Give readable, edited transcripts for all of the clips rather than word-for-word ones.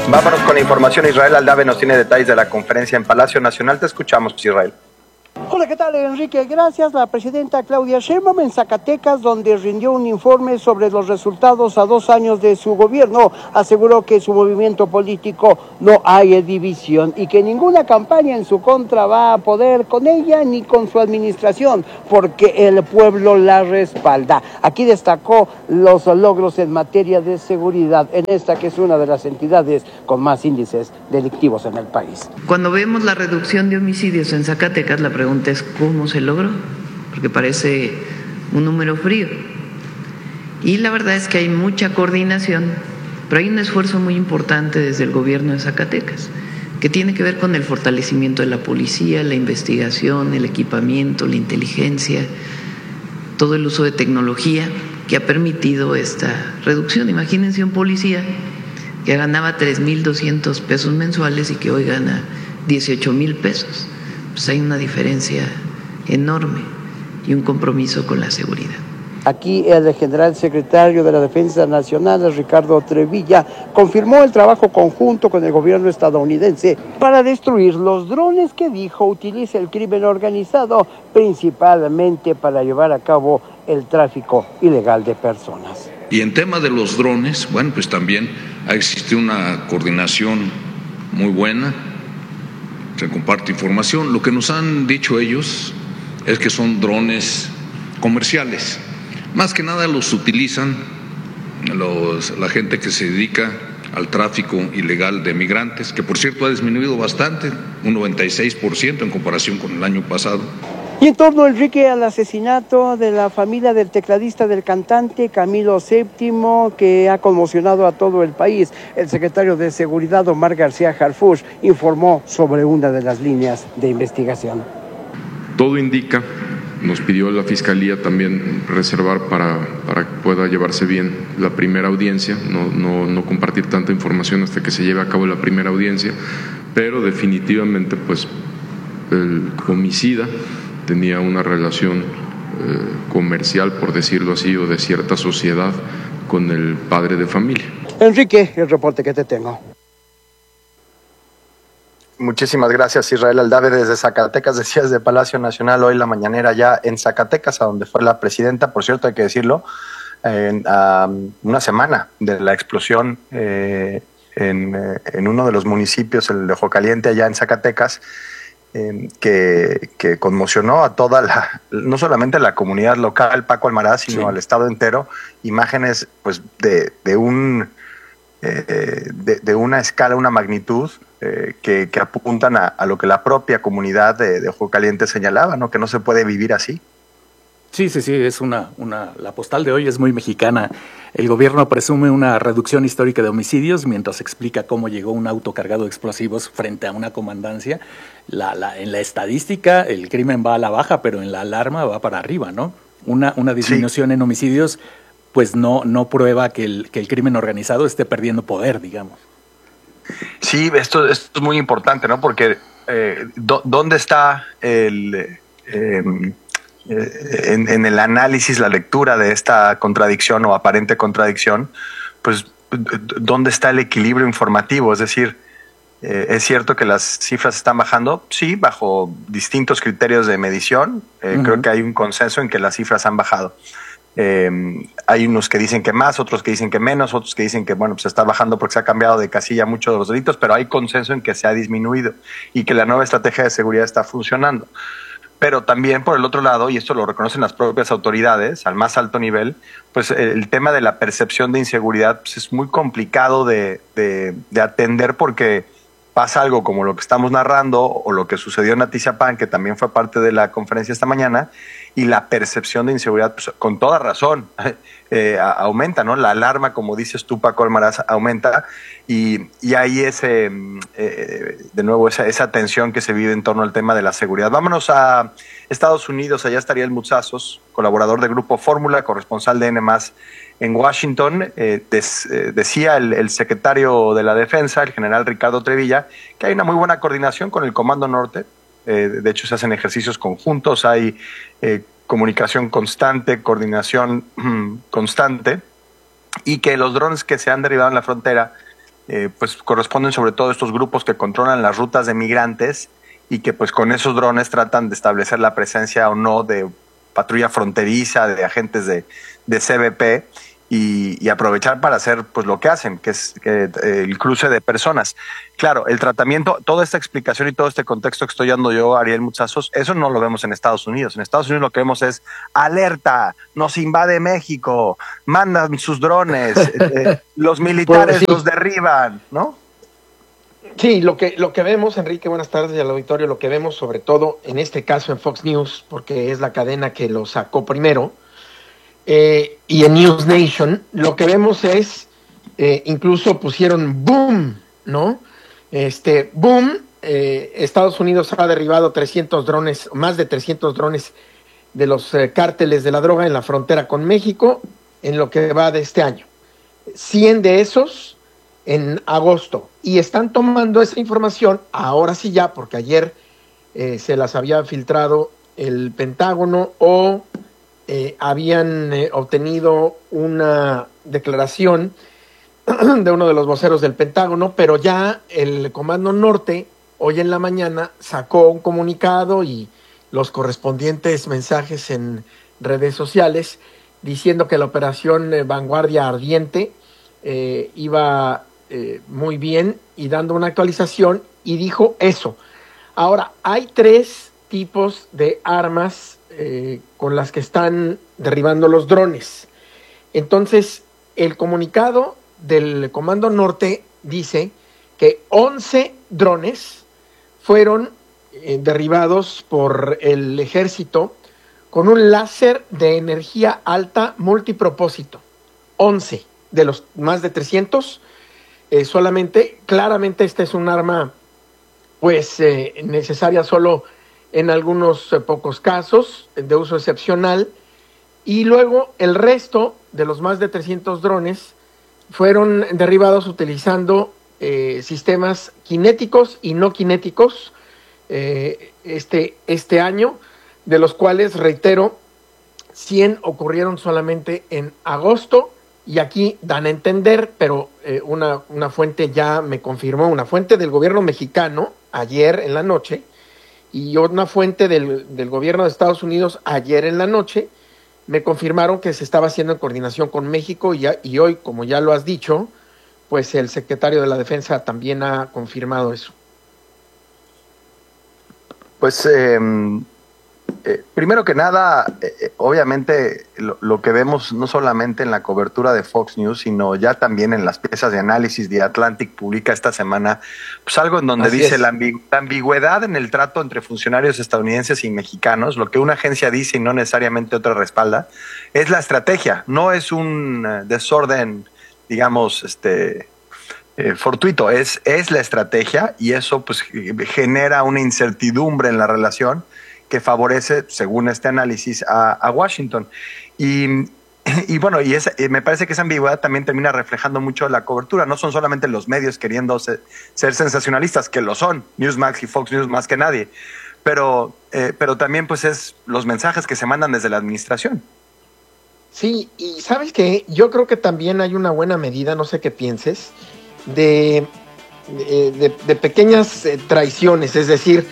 Vámonos con la información. Israel Aldave nos tiene detalles de la conferencia en Palacio Nacional. Te escuchamos, Israel. Hola, ¿qué tal, Enrique? Gracias. La presidenta Claudia Sheinbaum en Zacatecas, donde rindió un informe sobre los resultados a 2 años de su gobierno, aseguró que su movimiento político no hay división y que ninguna campaña en su contra va a poder con ella ni con su administración, porque el pueblo la respalda. Aquí destacó los logros en materia de seguridad en esta que es una de las entidades con más índices delictivos en el país. Cuando vemos la reducción de homicidios en Zacatecas, la pregunta es ¿cómo se logró? Porque parece un número frío. Y la verdad es que hay mucha coordinación, pero hay un esfuerzo muy importante desde el gobierno de Zacatecas, que tiene que ver con el fortalecimiento de la policía, la investigación, el equipamiento, la inteligencia, todo el uso de tecnología que ha permitido esta reducción. Imagínense un policía que ganaba 3,200 pesos mensuales y que hoy gana 18,000 pesos. Pues hay una diferencia enorme y un compromiso con la seguridad. Aquí el general secretario de la Defensa Nacional, Ricardo Trevilla, confirmó el trabajo conjunto con el gobierno estadounidense para destruir los drones que dijo utiliza el crimen organizado, principalmente para llevar a cabo el tráfico ilegal de personas. Y en tema de los drones, bueno, pues también ha existido una coordinación muy buena, se comparte información. Lo que nos han dicho ellos es que son drones comerciales. Más que nada los utilizan la gente que se dedica al tráfico ilegal de migrantes, que por cierto ha disminuido bastante, un 96% en comparación con el año pasado. Y en torno, Enrique, al asesinato de la familia del tecladista del cantante Camilo VII, que ha conmocionado a todo el país, el secretario de Seguridad, Omar García Harfuch, informó sobre una de las líneas de investigación. Todo indica, nos pidió la Fiscalía también reservar para que pueda llevarse bien la primera audiencia, no compartir tanta información hasta que se lleve a cabo la primera audiencia, pero definitivamente pues el homicida tenía una relación comercial, por decirlo así, o de cierta sociedad con el padre de familia. Enrique, el reporte que te tengo. Muchísimas gracias, Israel Aldave, desde Zacatecas. Decías de Palacio Nacional, hoy la mañanera ya en Zacatecas, a donde fue la presidenta, por cierto, hay que decirlo, a una semana de la explosión en uno de los municipios, el de Ojo Caliente, allá en Zacatecas, que conmocionó a toda no solamente a la comunidad local, Paco Almaraz, sino al estado entero. Imágenes pues de una escala, una magnitud que apuntan a lo que la propia comunidad de Ojo Caliente señalaba, ¿no? Que no se puede vivir así. Sí, es la postal de hoy es muy mexicana. El gobierno presume una reducción histórica de homicidios mientras explica cómo llegó un auto cargado de explosivos frente a una comandancia. En la estadística el crimen va a la baja, pero en la alarma va para arriba, ¿no? Una disminución en homicidios pues no prueba que el crimen organizado esté perdiendo poder, digamos. Sí, esto es muy importante, ¿no? Porque ¿dónde está en el análisis, la lectura de esta contradicción o aparente contradicción? Pues, ¿dónde está el equilibrio informativo? Es decir, ¿es cierto que las cifras están bajando? Sí, bajo distintos criterios de medición. Creo que hay un consenso en que las cifras han bajado. Hay unos que dicen que más, otros que dicen que menos, otros que dicen que bueno, pues está bajando porque se ha cambiado de casilla muchos de los delitos, pero hay consenso en que se ha disminuido y que la nueva estrategia de seguridad está funcionando. Pero también por el otro lado, y esto lo reconocen las propias autoridades al más alto nivel, pues el tema de la percepción de inseguridad pues es muy complicado de atender, porque pasa algo como lo que estamos narrando o lo que sucedió en Atizapán, que también fue parte de la conferencia esta mañana, y la percepción de inseguridad, pues, con toda razón, aumenta, ¿no? La alarma, como dices tú, Paco Almaraz, aumenta, y hay de nuevo esa tensión que se vive en torno al tema de la seguridad. Vámonos a Estados Unidos. Allá estaría el Muzazos, colaborador de Grupo Fórmula, corresponsal de N+ en Washington. Decía el secretario de la Defensa, el general Ricardo Trevilla, que hay una muy buena coordinación con el Comando Norte. De hecho, se hacen ejercicios conjuntos, hay comunicación constante, coordinación constante, y que los drones que se han derribado en la frontera pues corresponden sobre todo a estos grupos que controlan las rutas de migrantes y que pues con esos drones tratan de establecer la presencia o no de patrulla fronteriza, de agentes de CBP y aprovechar para hacer pues lo que hacen, que es el cruce de personas. Claro, el tratamiento, toda esta explicación y todo este contexto que estoy dando yo, Ariel Mutsazos, eso no lo vemos en Estados Unidos. En Estados Unidos lo que vemos es alerta, nos invade México, mandan sus drones, los militares pues sí, los derriban, ¿no? Sí, lo que vemos, Enrique, buenas tardes y al auditorio, lo que vemos sobre todo en este caso en Fox News, porque es la cadena que lo sacó primero, y en News Nation, lo que vemos es, incluso pusieron boom, ¿no? Boom, Estados Unidos ha derribado 300 drones, más de 300 drones de los cárteles de la droga en la frontera con México en lo que va de este año. 100 de esos en agosto. Y están tomando esa información, ahora sí ya, porque ayer se las había filtrado el Pentágono o habían obtenido una declaración de uno de los voceros del Pentágono, pero ya el Comando Norte hoy en la mañana sacó un comunicado y los correspondientes mensajes en redes sociales diciendo que la operación Vanguardia Ardiente iba muy bien y dando una actualización, y dijo eso. Ahora, hay 3 tipos de armas con las que están derribando los drones. Entonces, el comunicado del Comando Norte dice que 11 drones fueron derribados por el ejército con un láser de energía alta multipropósito. 11 de los más de 300 solamente. Claramente esta es un arma pues necesaria solo en algunos pocos casos, de uso excepcional, y luego el resto de los más de 300 drones fueron derribados utilizando sistemas cinéticos y no cinéticos este año, de los cuales, reitero, 100 ocurrieron solamente en agosto. Y aquí dan a entender, pero una fuente ya me confirmó, una fuente del gobierno mexicano ayer en la noche y una fuente del gobierno de Estados Unidos ayer en la noche, me confirmaron que se estaba haciendo en coordinación con México y hoy, como ya lo has dicho, pues el secretario de la Defensa también ha confirmado eso. Pues primero que nada, obviamente lo que vemos no solamente en la cobertura de Fox News, sino ya también en las piezas de análisis de Atlantic publica esta semana, pues algo en donde dice la ambigüedad en el trato entre funcionarios estadounidenses y mexicanos. Lo que una agencia dice y no necesariamente otra respalda, es la estrategia, no es un desorden, digamos, fortuito, es la estrategia, y eso pues genera una incertidumbre en la relación que favorece, según este análisis, a Washington. Y bueno, me parece que esa ambigüedad también termina reflejando mucho la cobertura. No son solamente los medios queriendo ser sensacionalistas, que lo son, Newsmax y Fox News más que nadie, pero también pues es los mensajes que se mandan desde la administración. Sí, y ¿sabes qué? Yo creo que también hay una buena medida, no sé qué pienses, de pequeñas traiciones, es decir,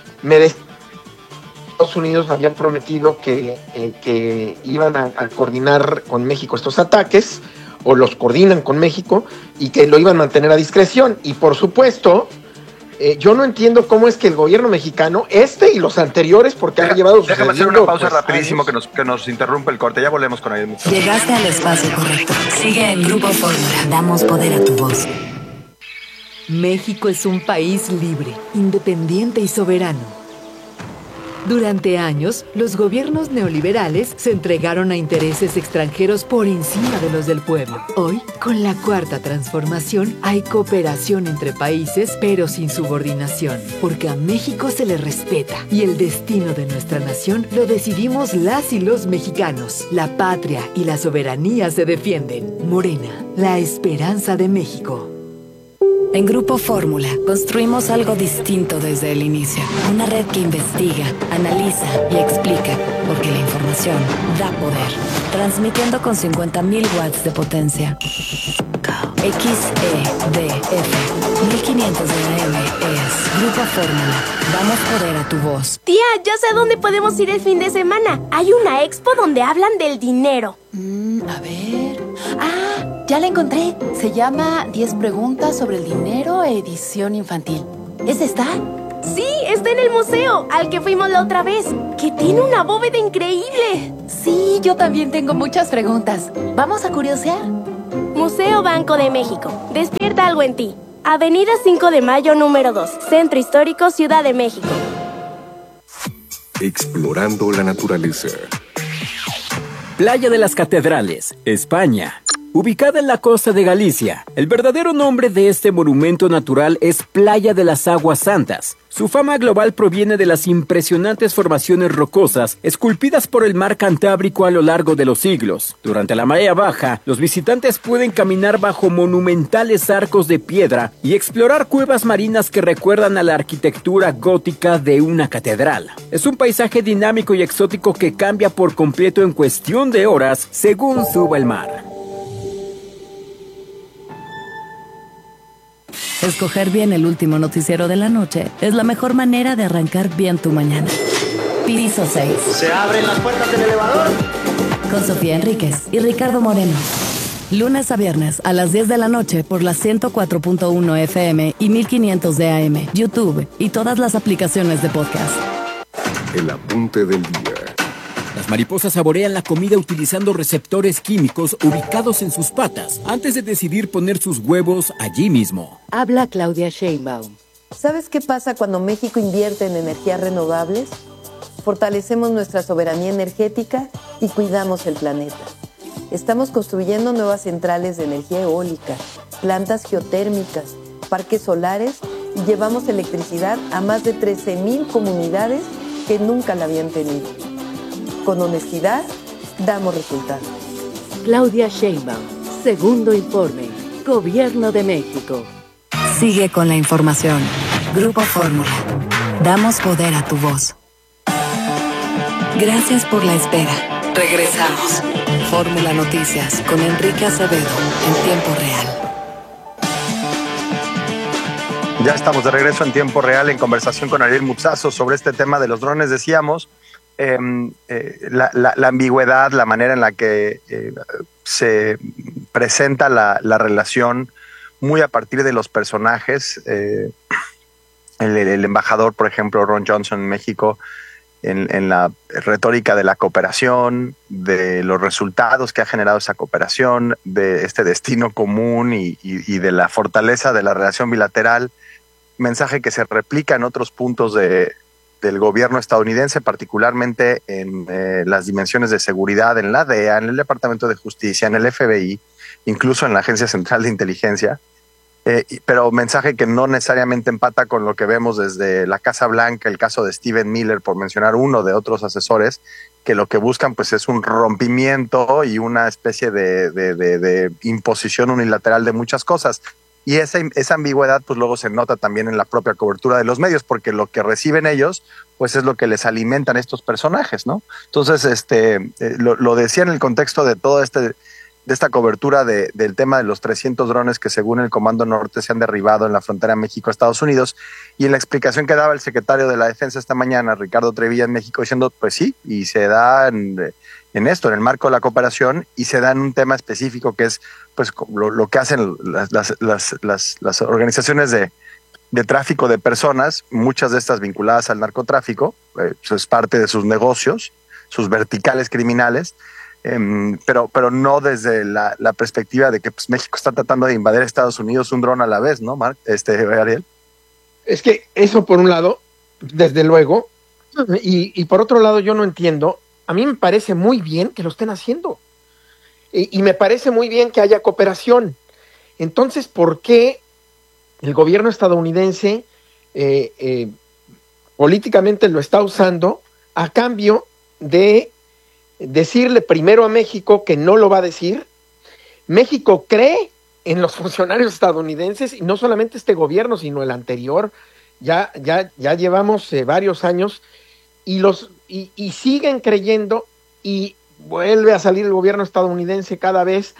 Estados Unidos habían prometido que iban a coordinar con México estos ataques, o los coordinan con México, y que lo iban a mantener a discreción. Y por supuesto, yo no entiendo cómo es que el gobierno mexicano, y los anteriores, porque han llevado... Déjame hacer una pausa rapidísimo que nos interrumpe el corte. Ya volvemos con él. Llegaste al espacio correcto. Sigue en Grupo Fórmula. Damos poder a tu voz. México es un país libre, independiente y soberano. Durante años, los gobiernos neoliberales se entregaron a intereses extranjeros por encima de los del pueblo. Hoy, con la Cuarta Transformación, hay cooperación entre países, pero sin subordinación, porque a México se le respeta y el destino de nuestra nación lo decidimos las y los mexicanos. La patria y la soberanía se defienden. Morena, la esperanza de México. En Grupo Fórmula construimos algo distinto desde el inicio. Una red que investiga, analiza y explica, porque la información da poder. transmitiendo con 50.000 watts de potencia. XEDF 1500 de AM es Grupo Fórmula. Damos poder a tu voz. Tía, ya sé a dónde podemos ir el fin de semana. Hay una expo donde hablan del dinero. A ver... Ah, ya la encontré. Se llama 10 preguntas sobre el dinero, edición infantil. ¿Es esta? Sí, está en el museo, al que fuimos la otra vez, que tiene una bóveda increíble. Sí, yo también tengo muchas preguntas. ¿Vamos a curiosear? Museo Banco de México. Despierta algo en ti. Avenida 5 de Mayo, número 2. Centro Histórico, Ciudad de México. Explorando la naturaleza. Playa de las Catedrales, España. Ubicada en la costa de Galicia, el verdadero nombre de este monumento natural es Playa de las Aguas Santas. Su fama global proviene de las impresionantes formaciones rocosas esculpidas por el mar Cantábrico a lo largo de los siglos. Durante la marea baja, los visitantes pueden caminar bajo monumentales arcos de piedra y explorar cuevas marinas que recuerdan a la arquitectura gótica de una catedral. Es un paisaje dinámico y exótico que cambia por completo en cuestión de horas según suba el mar. Escoger bien el último noticiero de la noche es la mejor manera de arrancar bien tu mañana. Piso 6. ¿Se abren las puertas del elevador? Con Sofía Enríquez y Ricardo Moreno. Lunes a viernes a las 10 de la noche por las 104.1 FM y 1500 de AM, YouTube y todas las aplicaciones de podcast. El apunte del día. Las mariposas saborean la comida utilizando receptores químicos ubicados en sus patas antes de decidir poner sus huevos allí mismo. Habla Claudia Sheinbaum. ¿Sabes qué pasa cuando México invierte en energías renovables? Fortalecemos nuestra soberanía energética y cuidamos el planeta. Estamos construyendo nuevas centrales de energía eólica, plantas geotérmicas, parques solares y llevamos electricidad a más de 13,000 comunidades que nunca la habían tenido. Con honestidad, damos resultados. Claudia Sheinbaum, segundo informe, Gobierno de México. Sigue con la información. Grupo Fórmula. Damos poder a tu voz. Gracias por la espera. Regresamos. Fórmula Noticias con Enrique Acevedo en tiempo real. Ya estamos de regreso en tiempo real en conversación con Ariel Mutzaso sobre este tema de los drones. Decíamos la ambigüedad, la manera en la que se presenta la relación muy a partir de los personajes. El embajador, por ejemplo, Ron Johnson en México, en la retórica de la cooperación, de los resultados que ha generado esa cooperación, de este destino común y de la fortaleza de la relación bilateral, mensaje que se replica en otros puntos del gobierno estadounidense, particularmente en las dimensiones de seguridad, en la DEA, en el Departamento de Justicia, en el FBI, incluso en la Agencia Central de Inteligencia, pero mensaje que no necesariamente empata con lo que vemos desde la Casa Blanca, el caso de Stephen Miller, por mencionar uno de otros asesores, que lo que buscan pues es un rompimiento y una especie de imposición unilateral de muchas cosas. Y esa ambigüedad pues luego se nota también en la propia cobertura de los medios, porque lo que reciben ellos pues es lo que les alimentan estos personajes, ¿no? Entonces, lo decía en el contexto de todo de esta cobertura del tema de los 300 drones que según el Comando Norte se han derribado en la frontera México-Estados Unidos, y en la explicación que daba el secretario de la Defensa esta mañana, Ricardo Trevilla, en México, diciendo pues sí, y se da en el marco de la cooperación, y se da en un tema específico que es pues lo que hacen las organizaciones de tráfico de personas, muchas de estas vinculadas al narcotráfico, eso es parte de sus negocios, sus verticales criminales, pero no desde la perspectiva de que pues, México está tratando de invadir Estados Unidos un dron a la vez, ¿no, Ariel? Es que eso por un lado, desde luego, y por otro lado yo no entiendo, a mí me parece muy bien que lo estén haciendo, y me parece muy bien que haya cooperación. Entonces, ¿por qué el gobierno estadounidense políticamente lo está usando a cambio de decirle primero a México que no lo va a decir? México cree en los funcionarios estadounidenses, y no solamente este gobierno, sino el anterior. Ya llevamos varios años y siguen creyendo, y vuelve a salir el gobierno estadounidense cada vez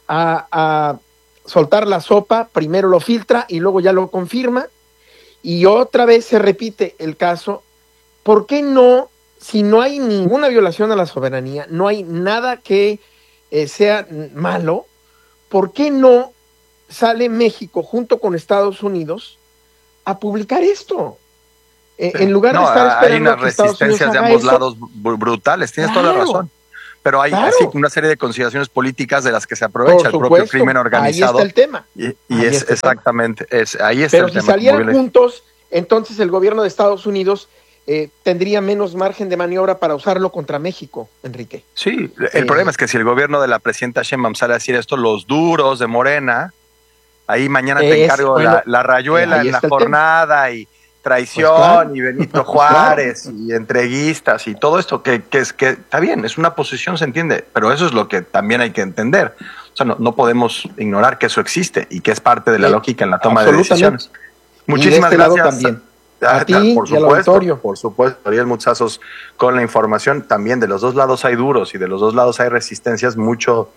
a soltar la sopa, primero lo filtra y luego ya lo confirma, y otra vez se repite el caso. ¿Por qué no, si no hay ninguna violación a la soberanía, no hay nada que sea malo, por qué no sale México junto con Estados Unidos a publicar esto? En lugar de estar esperando hay unas resistencias de ambos lados brutales, tienes toda la razón. Pero hay así una serie de consideraciones políticas de las que se aprovecha el propio crimen organizado. Ahí está el tema. Y es exactamente, ahí está el tema. Pero si salieran juntos, entonces el gobierno de Estados Unidos tendría menos margen de maniobra para usarlo contra México, Enrique. Sí, el problema es que si el gobierno de la presidenta Sheinbaum sale a decir esto, los duros de Morena, ahí mañana te encargo la rayuela en la jornada y traición, pues claro, y Benito Juárez, claro, y entreguistas y todo esto que está bien, es una posición, se entiende, pero eso es lo que también hay que entender. O sea, no podemos ignorar que eso existe y que es parte de la lógica en la toma de decisiones. Muchísimas gracias. También. A ti por y al auditorio. Por supuesto, Ariel Mutzazos con la información. También de los dos lados hay duros y de los dos lados hay resistencias mucho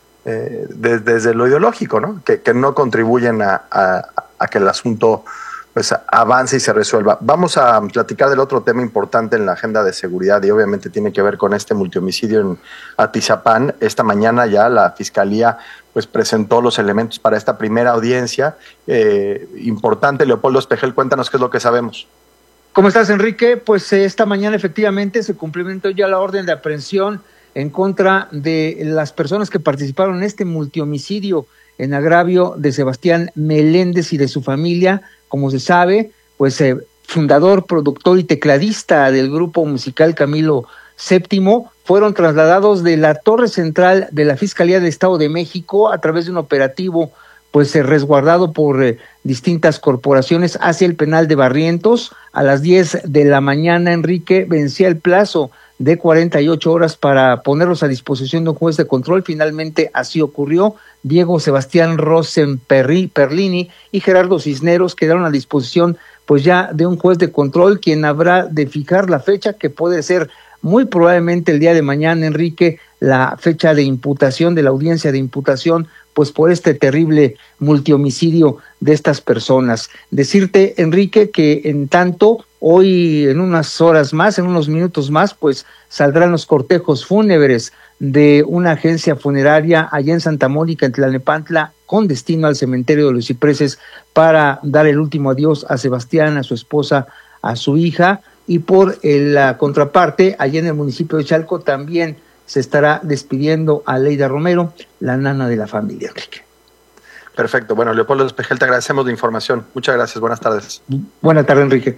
desde lo ideológico, ¿no? Que no contribuyen a que el asunto pues avance y se resuelva. Vamos a platicar del otro tema importante en la agenda de seguridad y obviamente tiene que ver con este multihomicidio en Atizapán. Esta mañana ya la Fiscalía pues presentó los elementos para esta primera audiencia. Importante, Leopoldo Espejel, cuéntanos qué es lo que sabemos. ¿Cómo estás, Enrique? Pues esta mañana efectivamente se cumplimentó ya la orden de aprehensión en contra de las personas que participaron en este multihomicidio en agravio de Sebastián Meléndez y de su familia. Como se sabe, pues fundador, productor y tecladista del grupo musical Camilo VII, fueron trasladados de la torre central de la Fiscalía del Estado de México a través de un operativo pues resguardado por distintas corporaciones hacia el penal de Barrientos. A las 10 de la mañana, Enrique, vencía el plazo de 48 horas para ponerlos a disposición de un juez de control. Finalmente así ocurrió. Diego Sebastián Rosen Perlini y Gerardo Cisneros quedaron a disposición pues ya de un juez de control, quien habrá de fijar la fecha, que puede ser muy probablemente el día de mañana, Enrique, la fecha de imputación, de la audiencia de imputación, pues por este terrible multihomicidio de estas personas. Decirte, Enrique, que en tanto, hoy en unas horas más, en unos minutos más, pues saldrán los cortejos fúnebres de una agencia funeraria allá en Santa Mónica, en Tlalnepantla, con destino al cementerio de los Cipreses, para dar el último adiós a Sebastián, a su esposa, a su hija. Y por la contraparte, allá en el municipio de Chalco, también se estará despidiendo a Leida Romero, la nana de la familia, Enrique. Perfecto. Bueno, Leopoldo Espejel, te agradecemos la información. Muchas gracias. Buenas tardes. Buenas tardes, Enrique.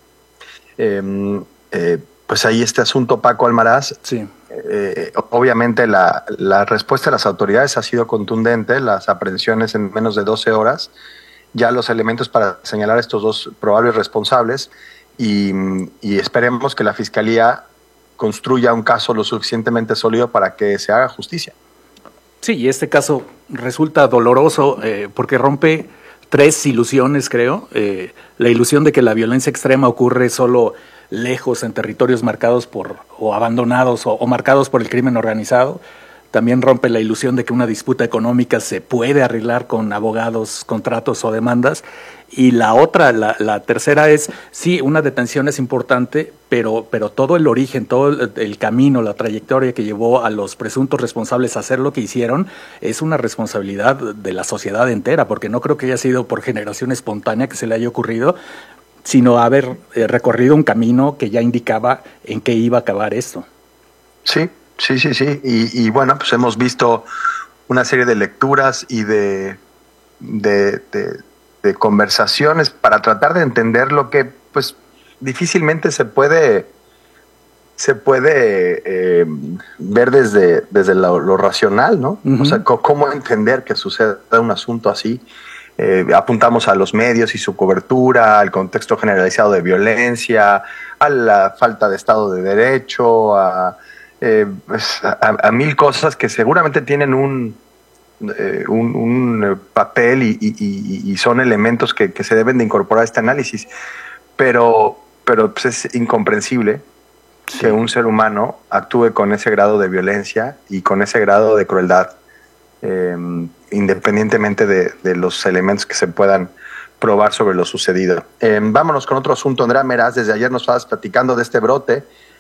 Pues ahí este asunto, Paco Almaraz. Sí. Obviamente la respuesta de las autoridades ha sido contundente, las aprehensiones en menos de 12 horas, ya los elementos para señalar a estos dos probables responsables y esperemos que la Fiscalía construya un caso lo suficientemente sólido para que se haga justicia. Sí, y este caso resulta doloroso porque rompe 3 ilusiones, creo. La ilusión de que la violencia extrema ocurre solo lejos, en territorios marcados o abandonados o marcados por el crimen organizado. También rompe la ilusión de que una disputa económica se puede arreglar con abogados, contratos o demandas. Y la otra, la tercera es, sí, una detención es importante, pero todo el origen, todo el camino, la trayectoria que llevó a los presuntos responsables a hacer lo que hicieron, es una responsabilidad de la sociedad entera, porque no creo que haya sido por generación espontánea que se le haya ocurrido, sino haber recorrido un camino que ya indicaba en qué iba a acabar esto. Sí. Y bueno, pues hemos visto una serie de lecturas y de conversaciones para tratar de entender lo que pues difícilmente se puede ver desde lo racional, ¿no? Uh-huh. O sea, ¿cómo entender que suceda un asunto así? Apuntamos a los medios y su cobertura, al contexto generalizado de violencia, a la falta de Estado de Derecho, a mil cosas que seguramente tienen un papel y son elementos que se deben de incorporar a este análisis, pero pues es incomprensible que un ser humano actúe con ese grado de violencia y con ese grado de crueldad, independientemente de los elementos que se puedan probar sobre lo sucedido. Vámonos con otro asunto. Andrea Meraz, desde ayer nos estabas platicando de este brote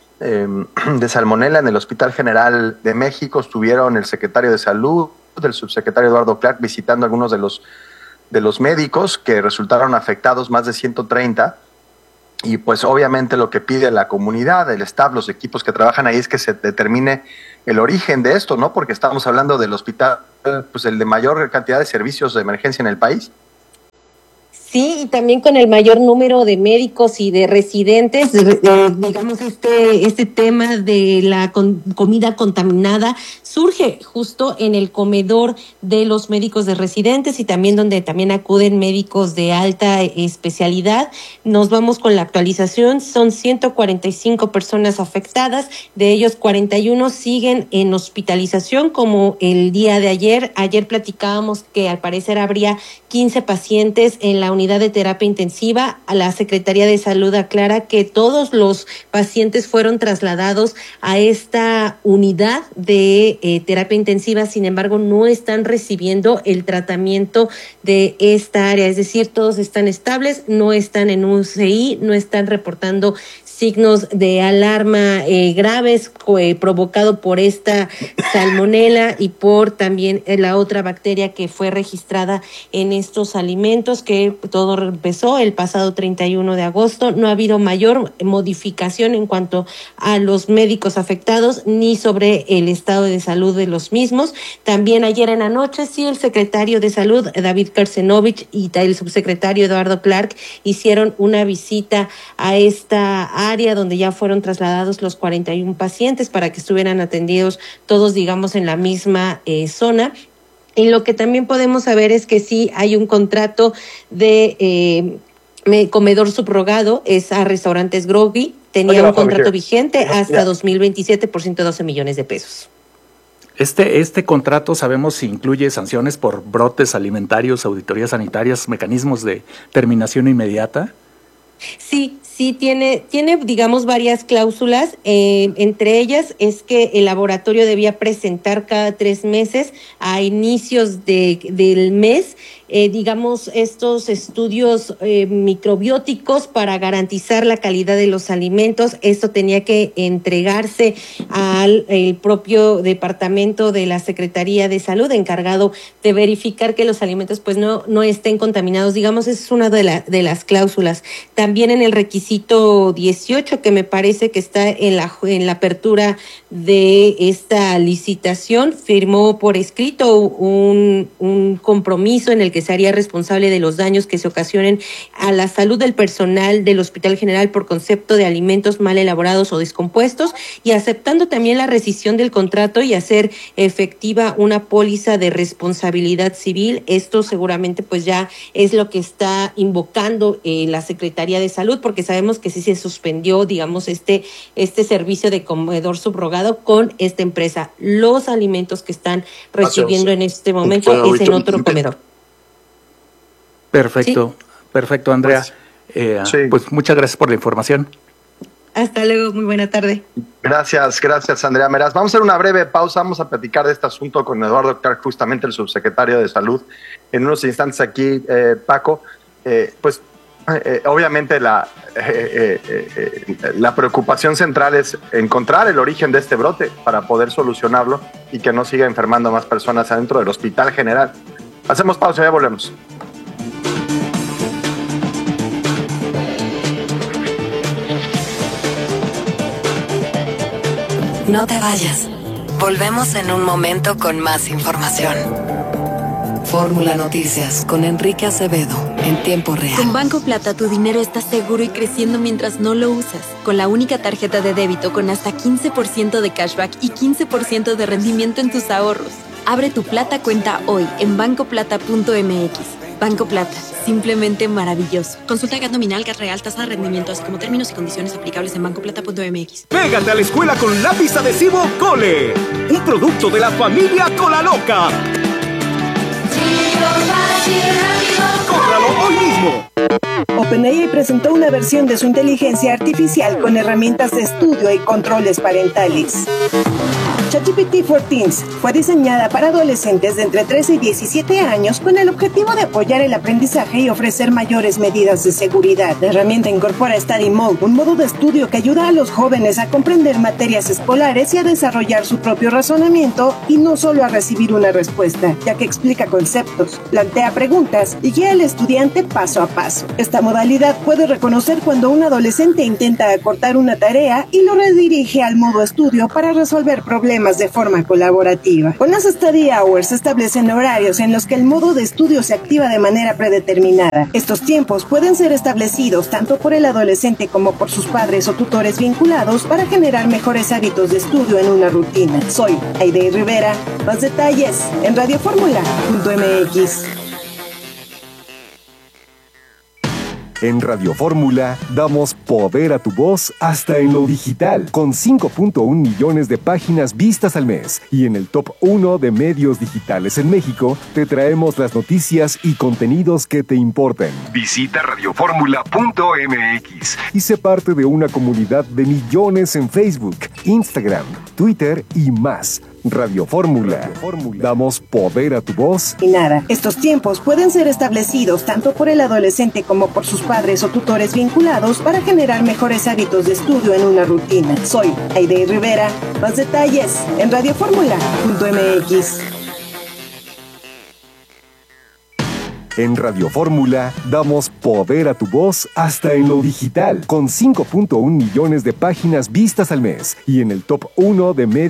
de salmonela en el Hospital General de México. Estuvieron el secretario de Salud, el subsecretario Eduardo Clark, visitando algunos de los médicos que resultaron afectados, más de 130. Y pues obviamente lo que pide la comunidad, el staff, los equipos que trabajan ahí es que se determine el origen de esto, ¿no? Porque estamos hablando del hospital, pues el de mayor cantidad de servicios de emergencia en el país. Sí, y también con el mayor número de médicos y de residentes, digamos, este tema de la comida contaminada surge justo en el comedor de los médicos de residentes y también donde también acuden médicos de alta especialidad. Nos vamos con la actualización, son 145 personas afectadas, de ellos 41 siguen en hospitalización, como el día de ayer. Ayer platicábamos que al parecer habría 15 pacientes en la unidad de terapia intensiva. A la Secretaría de Salud aclara que todos los pacientes fueron trasladados a esta unidad de terapia intensiva, sin embargo no están recibiendo el tratamiento de esta área, es decir, todos están estables, no están en UCI, no están reportando signos de alarma graves provocado por esta salmonela y por también la otra bacteria que fue registrada en estos alimentos, que todo empezó el pasado 31 de agosto. No ha habido mayor modificación en cuanto a los médicos afectados ni sobre el estado de salud de los mismos. También ayer en la noche, sí, el secretario de Salud, David Karsenovich, y el subsecretario Eduardo Clark hicieron una visita a esta área donde ya fueron trasladados los 41 pacientes para que estuvieran atendidos todos, digamos, en la misma zona. Y lo que también podemos saber es que sí hay un contrato de comedor subrogado, es a Restaurantes Groggy, tenía un contrato vigente hasta 2027 por 112 millones de pesos. Este contrato, ¿sabemos si incluye sanciones por brotes alimentarios, auditorías sanitarias, mecanismos de terminación inmediata? Sí, tiene, digamos, varias cláusulas. Entre ellas es que el laboratorio debía presentar cada 3 meses a inicios del mes, digamos, estos estudios microbióticos para garantizar la calidad de los alimentos. Esto tenía que entregarse al propio departamento de la Secretaría de Salud, encargado de verificar que los alimentos pues no estén contaminados. Digamos, esa es una de las cláusulas. También en el requisito 18, que me parece que está en la apertura de esta licitación, firmó por escrito un compromiso en el que se haría responsable de los daños que se ocasionen a la salud del personal del Hospital General por concepto de alimentos mal elaborados o descompuestos, y aceptando también la rescisión del contrato y hacer efectiva una póliza de responsabilidad civil. Esto seguramente pues ya es lo que está invocando la Secretaría de Salud, porque sabemos que sí se suspendió, digamos, este servicio de comedor subrogado con esta empresa. Los alimentos que están recibiendo en este momento es en otro comedor. Perfecto, ¿sí? Perfecto, Andrea. Pues muchas gracias por la información. Hasta luego, muy buena tarde. Gracias, Andrea Meraz. Vamos a hacer una breve pausa, vamos a platicar de este asunto con Eduardo Clark, justamente el subsecretario de Salud. En unos instantes aquí, Paco, obviamente la preocupación central es encontrar el origen de este brote para poder solucionarlo y que no siga enfermando a más personas adentro del Hospital General. Hacemos pausa y ya volvemos. No te vayas. Volvemos en un momento con más información. Fórmula Noticias con Enrique Acevedo en tiempo real. Con Banco Plata tu dinero está seguro y creciendo mientras no lo usas. Con la única tarjeta de débito con hasta 15% de cashback y 15% de rendimiento en tus ahorros. Abre tu Plata cuenta hoy en bancoplata.mx. Banco Plata, simplemente maravilloso. Consulta GAT nominal, GAT real, tasa de rendimiento, así como términos y condiciones aplicables en bancoplata.mx. Pégate a la escuela con lápiz adhesivo Cole, un producto de la familia Colaloca. ¡Córralo hoy mismo! OpenAI presentó una versión de su inteligencia artificial con herramientas de estudio y controles parentales. ChatGPT for Teens fue diseñada para adolescentes de entre 13 y 17 años con el objetivo de apoyar el aprendizaje y ofrecer mayores medidas de seguridad. La herramienta incorpora Study Mode, un modo de estudio que ayuda a los jóvenes a comprender materias escolares y a desarrollar su propio razonamiento y no solo a recibir una respuesta, ya que explica conceptos, plantea preguntas y guía al estudiante paso a paso. Esta modalidad puede reconocer cuando un adolescente intenta acortar una tarea y lo redirige al modo estudio para resolver problemas de forma colaborativa. Con las Study Hours se establecen horarios en los que el modo de estudio se activa de manera predeterminada. Estos tiempos pueden ser establecidos tanto por el adolescente como por sus padres o tutores vinculados para generar mejores hábitos de estudio en una rutina. Soy Aide Rivera. Más detalles en radioformula.mx. En Radio Fórmula damos poder a tu voz hasta en lo digital, con 5.1 millones de páginas vistas al mes. Y en el top 1 de medios digitales en México, te traemos las noticias y contenidos que te importan. Visita radioformula.mx y sé parte de una comunidad de millones en Facebook, Instagram, Twitter y más. Radio Fórmula. Damos poder a tu voz. Y nada, estos tiempos pueden ser establecidos tanto por el adolescente como por sus padres o tutores vinculados para generar mejores hábitos de estudio en una rutina. Soy Aide Rivera. Más detalles en radioformula.mx. En Radio Fórmula damos poder a tu voz hasta en lo digital, con 5.1 millones de páginas vistas al mes. Y en el top 1 de medios